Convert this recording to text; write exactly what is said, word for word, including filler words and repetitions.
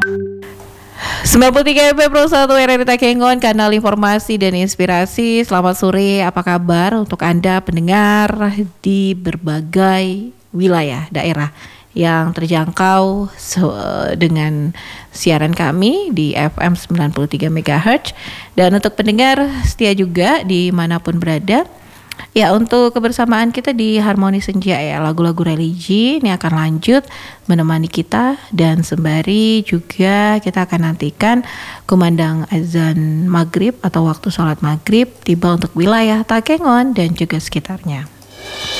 sembilan puluh tiga F M Pro satu R R I Takengon, kanal informasi dan inspirasi. Selamat sore, apa kabar untuk Anda pendengar di berbagai wilayah daerah yang terjangkau dengan siaran kami di F M sembilan puluh tiga megahertz. Dan untuk pendengar setia juga dimanapun berada, ya, untuk kebersamaan kita di Harmoni Senja ya, lagu-lagu religi ini akan lanjut menemani kita, dan sembari juga kita akan nantikan kumandang azan maghrib atau waktu sholat maghrib tiba untuk wilayah Takengon dan juga sekitarnya.